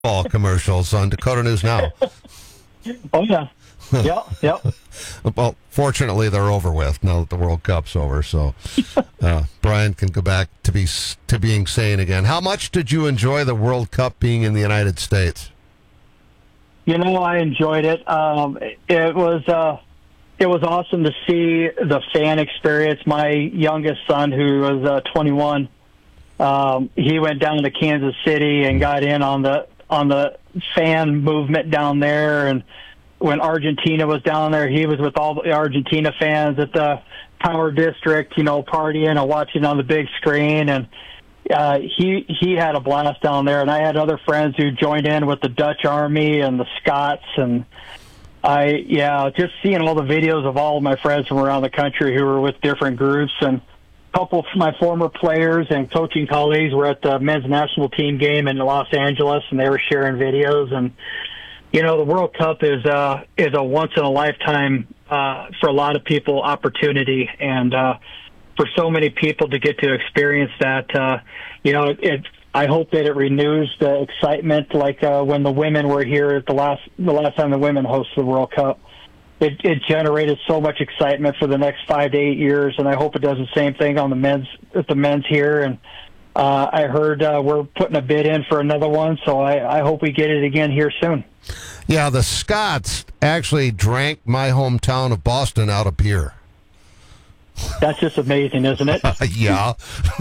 ball commercials on Dakota News Now. Oh, yeah. Yep. Well, fortunately, they're over with now that the World Cup's over. So Brian can go back to being sane again. How much did you enjoy the World Cup being in the United States? I enjoyed it. It was awesome to see the fan experience. My youngest son, who was 21, he went down to Kansas City and got in on the fan movement down there. And when Argentina was down there, he was with all the Argentina fans at the Power District, partying and watching on the big screen. And he had a blast down there. And I had other friends who joined in with the Dutch Army and the Scots. And just seeing all the videos of all of my friends from around the country who were with different groups. And a couple of my former players and coaching colleagues were at the men's national team game in Los Angeles, and they were sharing videos. And the World Cup is a once in a lifetime for a lot of people opportunity, and for so many people to get to experience that. I hope that it renews the excitement, like when the women were here at the last time the women hosted the World Cup. It generated so much excitement for the next 5 to 8 years, and I hope it does the same thing on the men's here. And I heard we're putting a bid in for another one, so I hope we get it again here soon. Yeah, the Scots actually drank my hometown of Boston out of beer. That's just amazing, isn't it? Yeah.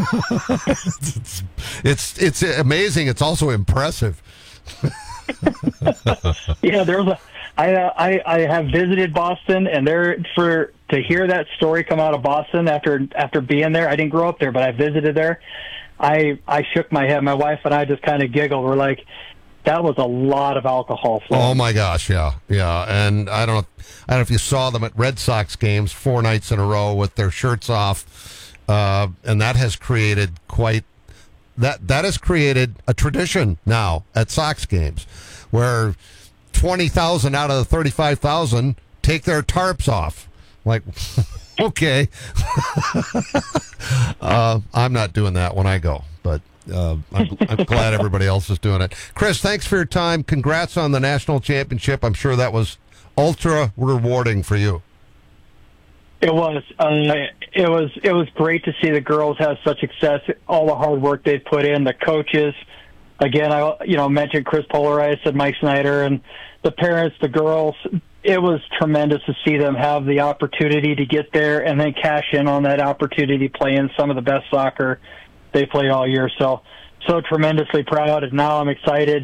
it's amazing. It's also impressive. Yeah, I have visited Boston, and to hear that story come out of Boston after being there. I didn't grow up there, but I visited there. I shook my head. My wife and I just kind of giggled. We're like, that was a lot of alcohol flowing. Oh my gosh, yeah. And I don't know if you saw them at Red Sox games 4 nights in a row with their shirts off, and that has created that has created a tradition now at Sox games, where 20,000 out of the 35,000 take their tarps off. Like, okay, I'm not doing that when I go, but. I'm glad everybody else is doing it. Chris, thanks for your time. Congrats on the national championship. I'm sure that was ultra rewarding for you. It was. It was great to see the girls have such success. All the hard work they've put in. The coaches. Again, I mentioned Chris Polaris and Mike Snyder, and the parents, the girls. It was tremendous to see them have the opportunity to get there and then cash in on that opportunity, playing some of the best soccer they played all year. So tremendously proud, and now I'm excited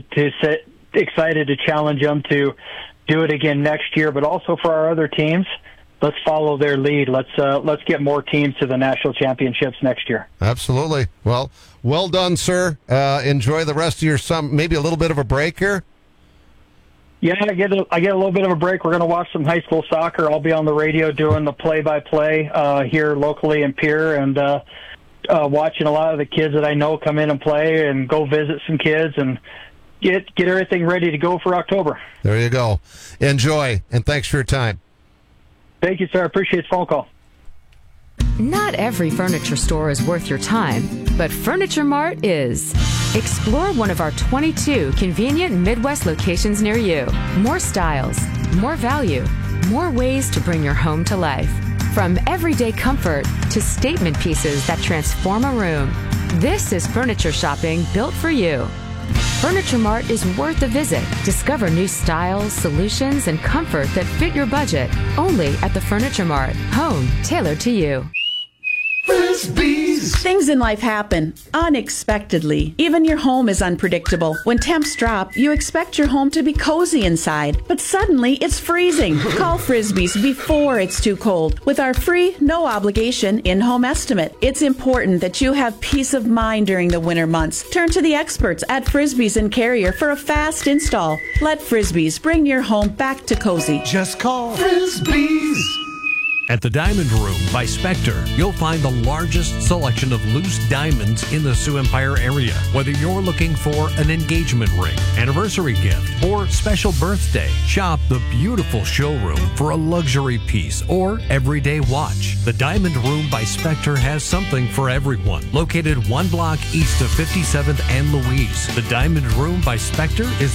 to challenge them to do it again next year. But also for our other teams, let's follow their lead. Let's get more teams to the national championships next year. Absolutely. Well done, sir. Enjoy the rest of your summer. Maybe a little bit of a break here. Yeah, I get a little bit of a break. We're going to watch some high school soccer. I'll be on the radio doing the play-by-play here locally in Pierre, and watching a lot of the kids that I know come in and play, and go visit some kids and get everything ready to go for October. There you go. Enjoy, and thanks for your time. Thank you, sir. I appreciate the phone call. Not every furniture store is worth your time, but Furniture Mart is. Explore one of our 22 convenient Midwest locations near you. More styles, more value, more ways to bring your home to life. From everyday comfort to statement pieces that transform a room, this is furniture shopping built for you. Furniture Mart is worth a visit. Discover new styles, solutions, and comfort that fit your budget. Only at the Furniture Mart. Home tailored to you. Frisbees. Things in life happen unexpectedly. Even your home is unpredictable. When temps drop, you expect your home to be cozy inside, but suddenly it's freezing. Call Frisbees before it's too cold with our free, no obligation in-home estimate. It's important that you have peace of mind during the winter months. Turn to the experts at Frisbees and Carrier for a fast install. Let Frisbees bring your home back to cozy. Just call Frisbees. At the Diamond Room by Spectre, you'll find the largest selection of loose diamonds in the Sioux Empire area. Whether you're looking for an engagement ring, anniversary gift, or special birthday, shop the beautiful showroom for a luxury piece or everyday watch. The Diamond Room by Spectre has something for everyone. Located 1 block east of 57th and Louise, the Diamond Room by Spectre is